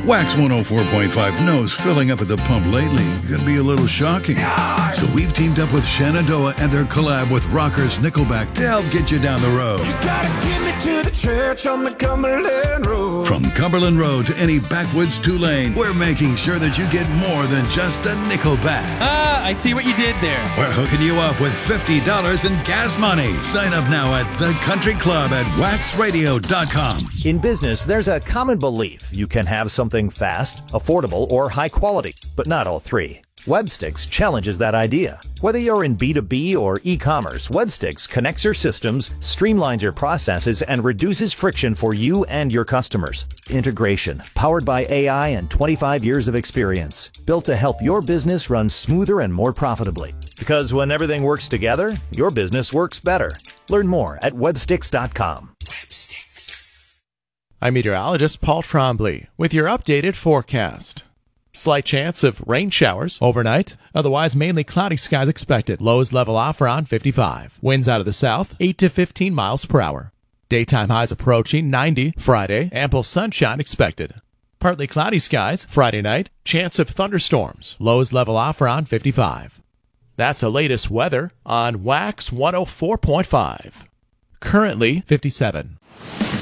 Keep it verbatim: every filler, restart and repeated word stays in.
Wax one oh four point five knows filling up at the pump lately can be a little shocking. So we've teamed up with Shenandoah and their collab with rockers Nickelback to help get you down the road. You gotta get me to the church on the Cumberland Road. From Cumberland Road to any backwoods two-lane, we're making sure that you get more than just a Nickelback. Ah, I see what you did there. We're hooking you up with fifty dollars in gas money. Sign up now at The Country Club at wax radio dot com. In business, there's a common belief you can have something fast, affordable, or high quality, but not all three. Webstix challenges that idea. Whether you're in B two B or e-commerce, Webstix connects your systems, streamlines your processes, and reduces friction for you and your customers. Integration, powered by A I and twenty-five years of experience, built to help your business run smoother and more profitably. Because when everything works together, your business works better. Learn more at webstix dot com. Webstix. I'm meteorologist Paul Trombley with your updated forecast. Slight chance of rain showers overnight. Otherwise, mainly cloudy skies expected. Lows level off around fifty-five. Winds out of the south, eight to fifteen miles per hour. Daytime highs approaching ninety. Friday, ample sunshine expected. Partly cloudy skies Friday night. Chance of thunderstorms. Lows level off around fifty-five. That's the latest weather on Wax one oh four point five. Currently fifty-seven.